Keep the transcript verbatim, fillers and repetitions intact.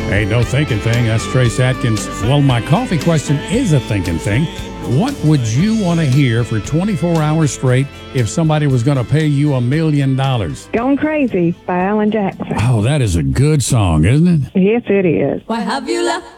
Hey, no thinking thing. That's Trace Atkins. Well, my coffee question is a thinking thing. What would you want to hear for twenty-four hours straight if somebody was going to pay you a million dollars? Going Crazy by Alan Jackson. Oh, that is a good song, isn't it? Yes, it is. Why have you left